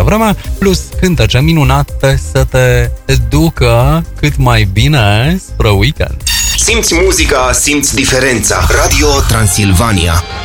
vreme, plus cântece minunate să te ducă cât mai bine spre weekend. Simți muzica, simți diferența. Radio Transilvania.